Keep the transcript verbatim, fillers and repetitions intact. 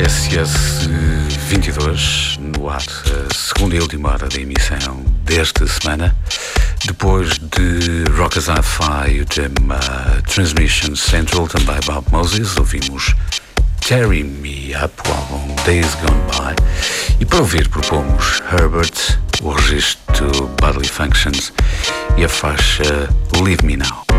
S S vinte e dois, no ar, a segunda e última hora da emissão desta semana. Depois de Rock As Hi-Fi e o tema Transmission Central, também Bob Moses, ouvimos Carry Me Up, o álbum Days Gone By. E para ouvir propomos Herbert, o registro Bodily Functions e a faixa Leave Me Now.